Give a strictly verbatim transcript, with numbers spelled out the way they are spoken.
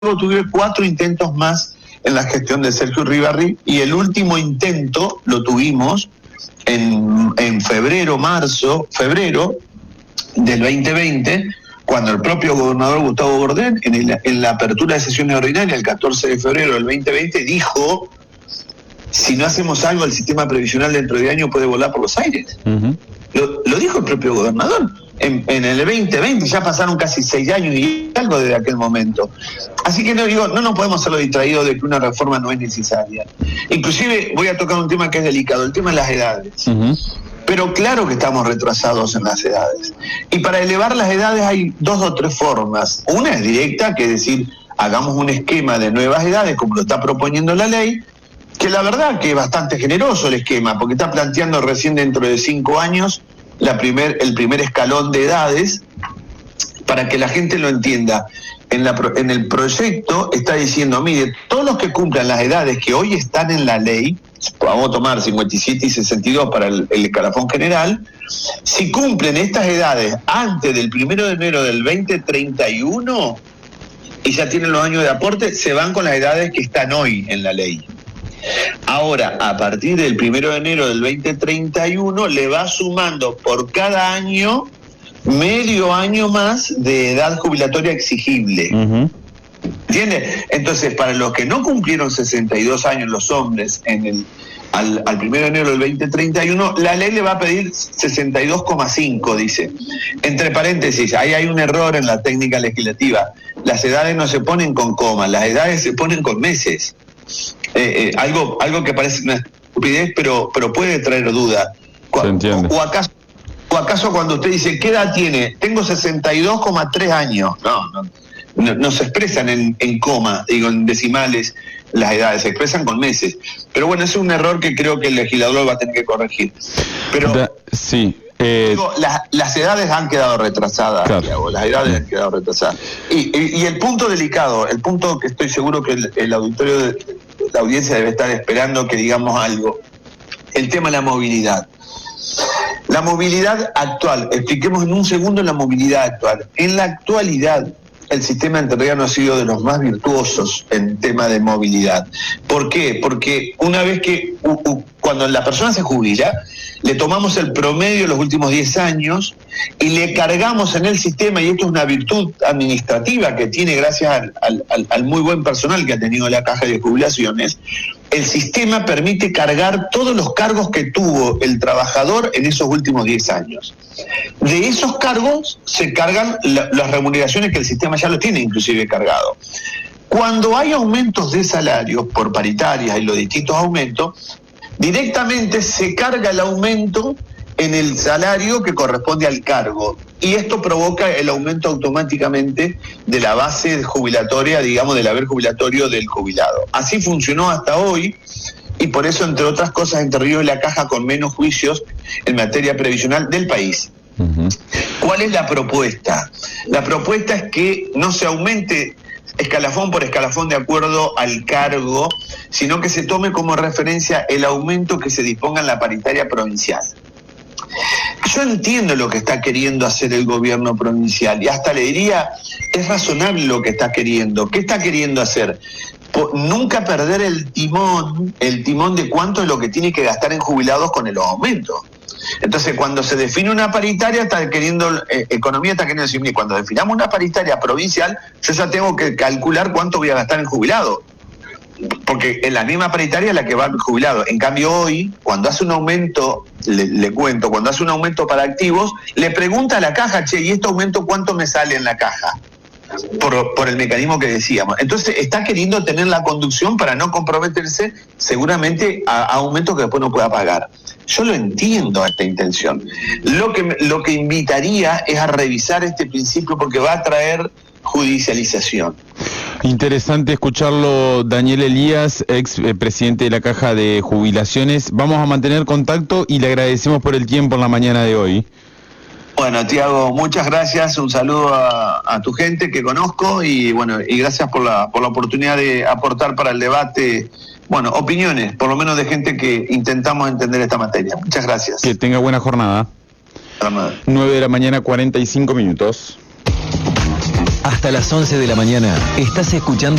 Luego tuve cuatro intentos más en la gestión de Sergio Uribarri y el último intento lo tuvimos en, en febrero, marzo, febrero del veinte veinte, cuando el propio gobernador Gustavo Gordén, en, el, en la apertura de sesiones ordinarias, el catorce de febrero del veinte veinte, dijo: si no hacemos algo, el sistema previsional dentro de años puede volar por los aires. Uh-huh. Lo, lo dijo el propio gobernador. En, en el veinte veinte, ya pasaron casi seis años y algo desde aquel momento. Así que no digo, no nos podemos hacerlo distraídos de que una reforma no es necesaria. Inclusive voy a tocar un tema que es delicado, el tema de las edades. Uh-huh. Pero claro que estamos retrasados en las edades. Y para elevar las edades hay dos o tres formas. Una es directa, que es decir, hagamos un esquema de nuevas edades, como lo está proponiendo la ley, que la verdad que es bastante generoso el esquema, porque está planteando recién dentro de cinco años la primer, el primer escalón de edades. Para que la gente lo entienda, en, la, en el proyecto está diciendo, mire, todos los que cumplan las edades que hoy están en la ley, vamos a tomar cincuenta y siete y sesenta y dos para el, el escalafón general, si cumplen estas edades antes del primero de enero del veinte treinta y uno y ya tienen los años de aporte, se van con las edades que están hoy en la ley. Ahora, a partir del primero de enero del veinte treinta y uno, le va sumando por cada año medio año más de edad jubilatoria exigible. Uh-huh. ¿Entiendes? Entonces, para los que no cumplieron sesenta y dos años, los hombres, en el al, al primero de enero del veinte treinta y uno, la ley le va a pedir sesenta y dos coma cinco, dice. Entre paréntesis, ahí hay un error en la técnica legislativa. Las edades no se ponen con comas, las edades se ponen con meses. Eh, eh, algo, algo que parece una estupidez, pero, pero puede traer duda. Se entiende. O, o acaso ¿O acaso cuando usted dice, ¿qué edad tiene? Tengo sesenta y dos coma tres años. No, no, no, no se expresan en, en coma, digo, en decimales las edades, se expresan con meses. Pero bueno, ese es un error que creo que el legislador va a tener que corregir. Pero da, sí. Eh, digo, las, las edades han quedado retrasadas, claro. Diego, las edades han quedado retrasadas. Y, y, y el punto delicado, el punto que estoy seguro que el, el auditorio, de, la audiencia debe estar esperando que digamos algo, el tema de la movilidad. La movilidad actual, expliquemos en un segundo la movilidad actual. En la actualidad, el sistema entrerriano ha sido de los más virtuosos en tema de movilidad. ¿Por qué? Porque una vez que, uh, uh, cuando la persona se jubila, le tomamos el promedio de los últimos diez años y le cargamos en el sistema, y esto es una virtud administrativa que tiene gracias al, al, al, al muy buen personal que ha tenido la Caja de Jubilaciones. El sistema permite cargar todos los cargos que tuvo el trabajador en esos últimos diez años. De esos cargos se cargan la, las remuneraciones que el sistema ya lo tiene inclusive cargado. Cuando hay aumentos de salarios por paritarias y los distintos aumentos, directamente se carga el aumento en el salario que corresponde al cargo. Y esto provoca el aumento automáticamente de la base jubilatoria, digamos, del haber jubilatorio del jubilado. Así funcionó hasta hoy, y por eso, entre otras cosas, Entre Ríos es la caja con menos juicios en materia previsional del país. Uh-huh. ¿Cuál es la propuesta? La propuesta es que no se aumente escalafón por escalafón de acuerdo al cargo, sino que se tome como referencia el aumento que se disponga en la paritaria provincial. Yo entiendo lo que está queriendo hacer el gobierno provincial y hasta le diría, es razonable lo que está queriendo. ¿Qué está queriendo hacer? Por nunca perder el timón, el timón de cuánto es lo que tiene que gastar en jubilados con el aumento. Entonces, cuando se define una paritaria, está queriendo, eh, economía está queriendo decir, cuando definamos una paritaria provincial, yo ya tengo que calcular cuánto voy a gastar en jubilado. Porque en la misma paritaria es la que va el jubilado. En cambio hoy, cuando hace un aumento, le, le cuento, cuando hace un aumento para activos, le pregunta a la caja, che, ¿y este aumento cuánto me sale en la caja? Por, por el mecanismo que decíamos. Entonces está queriendo tener la conducción para no comprometerse seguramente a, a aumentos que después no pueda pagar. Yo lo entiendo a esta intención. Lo que, lo que invitaría es a revisar este principio porque va a traer judicialización. Interesante escucharlo, Daniel Elías, ex eh, presidente de la Caja de Jubilaciones. Vamos a mantener contacto y le agradecemos por el tiempo en la mañana de hoy. Bueno, Tiago, muchas gracias, un saludo a, a tu gente que conozco y bueno, y gracias por la por la oportunidad de aportar para el debate, bueno, opiniones, por lo menos de gente que intentamos entender esta materia. Muchas gracias. Que tenga buena jornada. nueve de la mañana, cuarenta y cinco minutos. Hasta las once de la mañana estás escuchando